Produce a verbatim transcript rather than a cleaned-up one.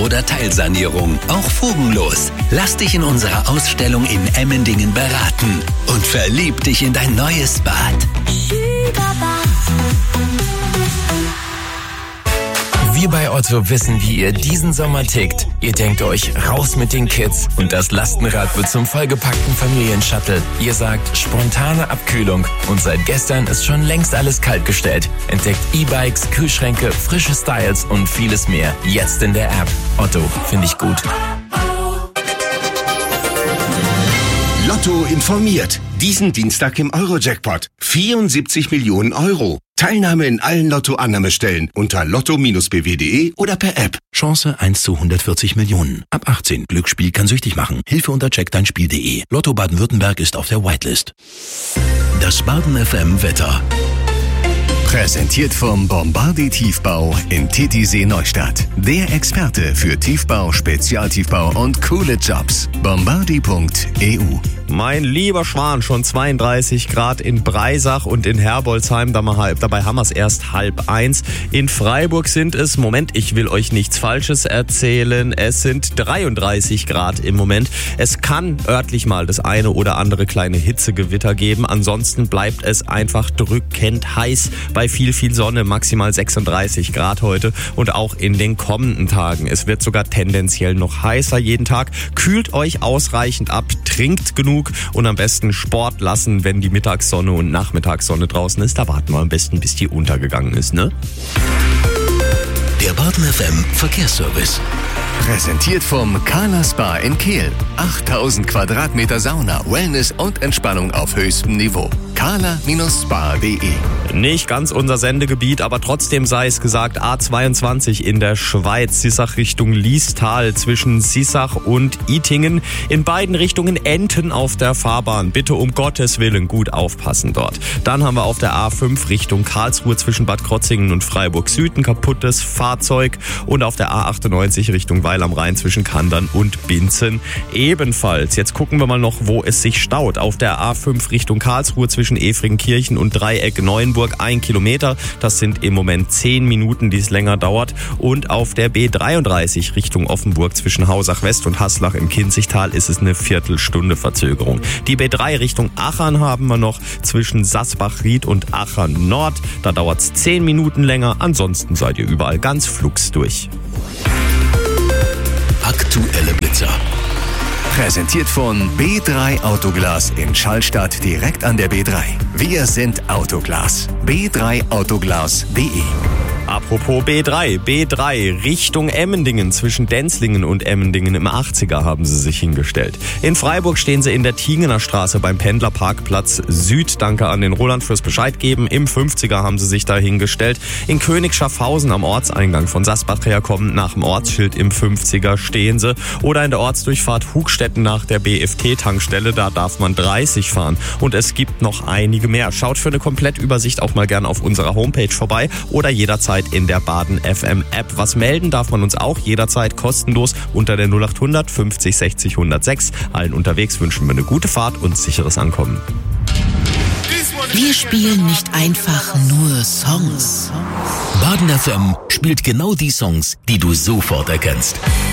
oder Teilsanierung, auch fugenlos. Lass dich in unserer Ausstellung in Emmendingen beraten und verlieb dich in dein neues Bad. Wir bei Otto wissen, wie ihr diesen Sommer tickt. Ihr denkt euch, raus mit den Kids und das Lastenrad wird zum vollgepackten Familienshuttle. Ihr sagt, spontane Abkühlung und seit gestern ist schon längst alles kaltgestellt. Entdeckt E-Bikes, Kühlschränke, frische Styles und vieles mehr. Jetzt in der App. Otto, finde ich gut. Lotto informiert. Diesen Dienstag im Euro-Jackpot. vierundsiebzig Millionen Euro. Teilnahme in allen Lotto-Annahmestellen unter lotto Bindestrich b w punkt d e oder per App. Chance eins zu hundertvierzig Millionen. Ab achtzehn. Glücksspiel kann süchtig machen. Hilfe unter check dein Spiel punkt de. Lotto Baden-Württemberg ist auf der Whitelist. Das Baden F M Wetter. Präsentiert vom Bombardier Tiefbau in Titisee Neustadt. Der Experte für Tiefbau, Spezialtiefbau und coole Jobs. bombardier punkt e u. Mein lieber Schwan, schon zweiunddreißig Grad in Breisach und in Herbolzheim. Dabei haben wir es erst halb eins. In Freiburg sind es, Moment, ich will euch nichts Falsches erzählen, es sind dreiunddreißig Grad im Moment. Es kann örtlich mal das eine oder andere kleine Hitzegewitter geben. Ansonsten bleibt es einfach drückend heiß. Bei viel, viel Sonne, maximal sechsunddreißig Grad heute und auch in den kommenden Tagen. Es wird sogar tendenziell noch heißer jeden Tag. Kühlt euch ausreichend ab, trinkt genug und am besten Sport lassen, wenn die Mittagssonne und Nachmittagssonne draußen ist. Da warten wir am besten, bis die untergegangen ist, ne? Der Baden F M Verkehrsservice. Präsentiert vom Kala Spa in Kehl. achttausend Quadratmeter Sauna, Wellness und Entspannung auf höchstem Niveau. kala Spa punkt de. Nicht ganz unser Sendegebiet, aber trotzdem sei es gesagt, A zweiundzwanzig in der Schweiz, Sissach Richtung Liestal zwischen Sissach und Itingen. In beiden Richtungen Enten auf der Fahrbahn. Bitte um Gottes Willen gut aufpassen dort. Dann haben wir auf der A fünf Richtung Karlsruhe zwischen Bad Krotzingen und Freiburg Süd ein kaputtes Fahrzeug und auf der A achtundneunzig Richtung Weil am Rhein zwischen Kandern und Binzen ebenfalls. Jetzt gucken wir mal noch, wo es sich staut. Auf der A fünf Richtung Karlsruhe zwischen Efringkirchen und Dreieck Neuenburg ein Kilometer. Das sind im Moment zehn Minuten, die es länger dauert. Und auf der B dreiunddreißig Richtung Offenburg zwischen Hausach West und Haslach im Kinzigtal ist es eine Viertelstunde Verzögerung. Die B drei Richtung Achern haben wir noch zwischen Sasbach-Ried und Achern Nord. Da dauert es zehn Minuten länger. Ansonsten seid ihr überall ganz flugs durch. Aktuelle Blitzer. Präsentiert von B drei Autoglas in Schallstadt direkt an der B drei. Wir sind Autoglas. b drei autoglas punkt de. Apropos B drei, B drei Richtung Emmendingen, zwischen Denzlingen und Emmendingen im achtziger haben sie sich hingestellt. In Freiburg stehen sie in der Tingener Straße beim Pendlerparkplatz Süd. Danke an den Roland fürs Bescheid geben. Im fünfziger haben sie sich da hingestellt. In König Schaffhausen am Ortseingang von Sasbach herkommend nach dem Ortsschild im fünfziger stehen sie. Oder in der Ortsdurchfahrt Hugstetten nach der B F T-Tankstelle, da darf man dreißig fahren. Und es gibt noch einige mehr. Schaut für eine Komplettübersicht auch mal gern auf unserer Homepage vorbei oder jederzeit in der Baden F M App. Was melden darf man uns auch jederzeit kostenlos unter der null acht hundert fünfzig sechzig hundertsechs. Allen unterwegs wünschen wir eine gute Fahrt und sicheres Ankommen. Wir spielen nicht einfach nur Songs. Baden F M spielt genau die Songs, die du sofort erkennst.